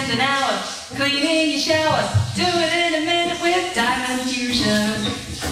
spend an hour cleaning your shower. Do it in a minute with Diamond Fusion.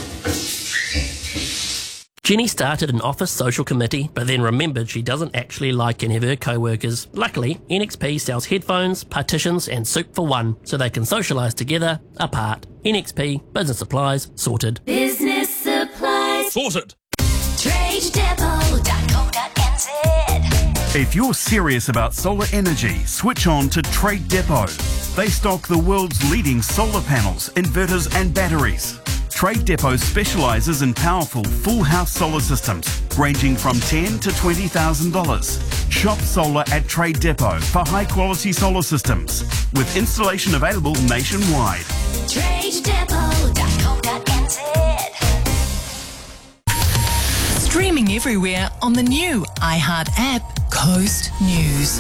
Jenny started an office social committee, but then remembered she doesn't actually like any of her co-workers. Luckily, NXP sells headphones, partitions and soup for one, so they can socialise together, apart. NXP, business supplies, sorted. Business supplies Sorted. TradeDepot.co.nz. If you're serious about solar energy, switch on to Trade Depot. They stock the world's leading solar panels, inverters and batteries. Trade Depot specialises in powerful full house solar systems ranging from $10,000 to $20,000. Shop solar at Trade Depot for high quality solar systems with installation available nationwide. TradeDepot.co.nz. Streaming everywhere on the new iHeart app, Coast News.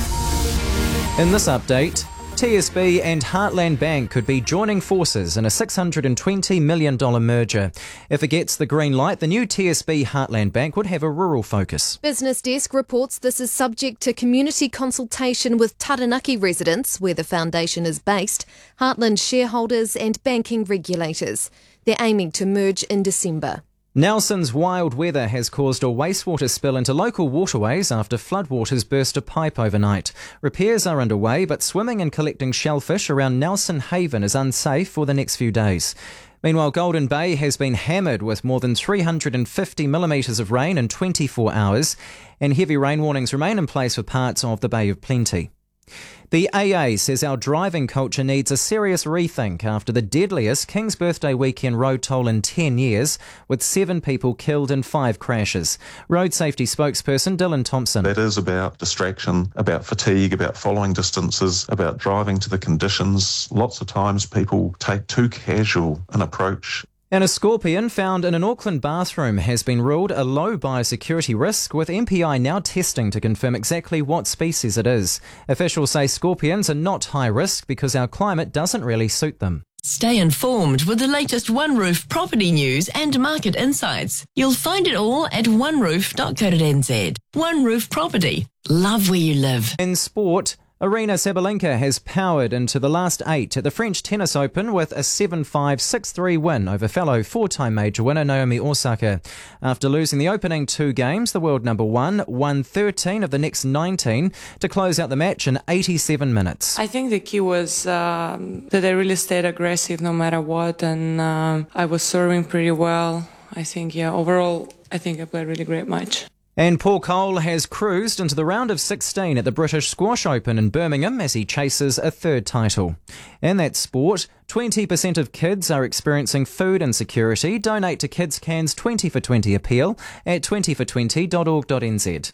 In this update, TSB and Heartland Bank could be joining forces in a $620 million merger. If it gets the green light, the new TSB Heartland Bank would have a rural focus. Business Desk reports this is subject to community consultation with Taranaki residents, where the foundation is based, Heartland shareholders and banking regulators. They're aiming to merge in December. Nelson's wild weather has caused a wastewater spill into local waterways after floodwaters burst a pipe overnight. Repairs are underway, but swimming and collecting shellfish around Nelson Haven is unsafe for the next few days. Meanwhile, Golden Bay has been hammered with more than 350 millimetres of rain in 24 hours, and heavy rain warnings remain in place for parts of the Bay of Plenty. The AA says our driving culture needs a serious rethink after the deadliest King's Birthday weekend road toll in 10 years, with 7 people killed in 5 crashes. Road safety spokesperson Dylan Thompson. That is about distraction, about fatigue, about following distances, about driving to the conditions. Lots of times people take too casual an approach. And a scorpion found in an Auckland bathroom has been ruled a low biosecurity risk, with MPI now testing to confirm exactly what species it is. Officials say scorpions are not high risk because our climate doesn't really suit them. Stay informed with the latest One Roof property news and market insights. You'll find it all at oneroof.co.nz. One Roof Property. Love where you live. In sport, Aryna Sabalenka has powered into the last 8 at the French Tennis Open with a 7-5, 6-3 win over fellow 4-time major winner Naomi Osaka. After losing the opening 2 games, the world number 1 won 13 of the next 19 to close out the match in 87 minutes. I think the key was that I really stayed aggressive no matter what, and I was serving pretty well. I think, overall, I think I played a really great match. And Paul Cole has cruised into the round of 16 at the British Squash Open in Birmingham as he chases a 3rd title. In that sport, 20% of kids are experiencing food insecurity. Donate to Kids Can's 20 for 20 appeal at 20for20.org.nz.